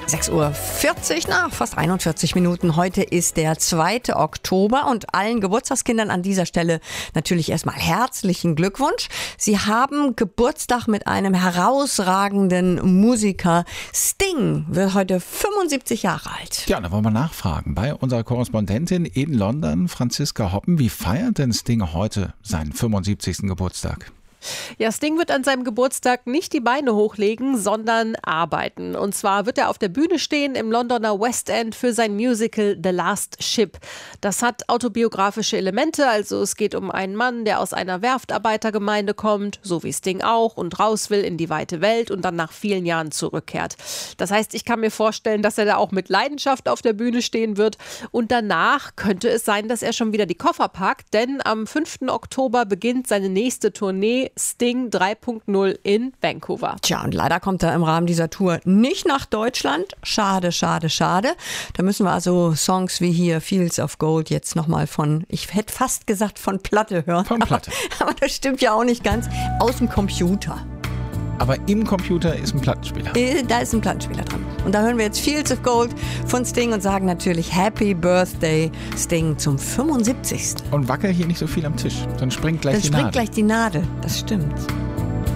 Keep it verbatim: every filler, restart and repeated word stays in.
sechs Uhr vierzig, na, fast einundvierzig Minuten. Heute ist der zweite Oktober und allen Geburtstagskindern an dieser Stelle natürlich erstmal herzlichen Glückwunsch. Sie haben Geburtstag mit einem herausragenden Musiker. Sting wird heute fünfundsiebzig Jahre alt. Ja, da wollen wir nachfragen bei unserer Korrespondentin in London, Franziska Hoppen. Wie feiert denn Sting heute seinen fünfundsiebzigsten Geburtstag? Ja, Sting wird an seinem Geburtstag nicht die Beine hochlegen, sondern arbeiten. Und zwar wird er auf der Bühne stehen im Londoner West End für sein Musical The Last Ship. Das hat autobiografische Elemente, also es geht um einen Mann, der aus einer Werftarbeitergemeinde kommt, so wie Sting auch, und raus will in die weite Welt und dann nach vielen Jahren zurückkehrt. Das heißt, ich kann mir vorstellen, dass er da auch mit Leidenschaft auf der Bühne stehen wird. Und danach könnte es sein, dass er schon wieder die Koffer packt, denn am fünften Oktober beginnt seine nächste Tournee Sting drei Punkt null in Vancouver. Tja, und leider kommt er im Rahmen dieser Tour nicht nach Deutschland. Schade, schade, schade. Da müssen wir also Songs wie hier Fields of Gold jetzt nochmal von, ich hätte fast gesagt von Platte hören. Von Platte. Aber, aber das stimmt ja auch nicht ganz. Aus dem Computer. Aber im Computer ist ein Plattenspieler. Da ist ein Plattenspieler dran. Und da hören wir jetzt Fields of Gold von Sting und sagen natürlich Happy Birthday Sting zum fünfundsiebzigsten Und wackel hier nicht so viel am Tisch, dann springt gleich Dann die springt Nadel. gleich die Nadel. Das stimmt.